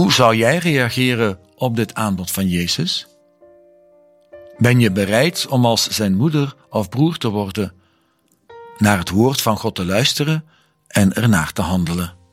Hoe zou jij reageren op dit aanbod van Jezus? Ben je bereid om als zijn moeder of broer te worden, naar het woord van God te luisteren en ernaar te handelen?